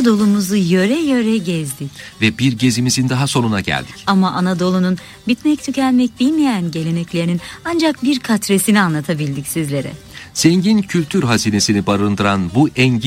Anadolu'muzu yöre yöre gezdik. Ve bir gezimizin daha sonuna geldik. Ama Anadolu'nun bitmek tükenmek bilmeyen geleneklerinin ancak bir katresini anlatabildik sizlere. Zengin kültür hazinesini barındıran bu engin